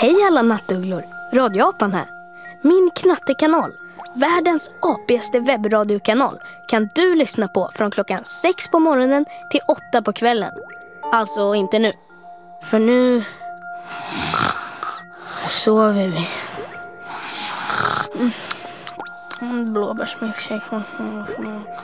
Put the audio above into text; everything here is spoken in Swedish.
Hej alla nattugglor, radioapan här. Min knattekanal, världens apigaste webbradiokanal, kan du lyssna på från klockan 6 på morgonen till 8 på kvällen. Alltså inte nu, för nu sover vi. Blåbärsmilkshake.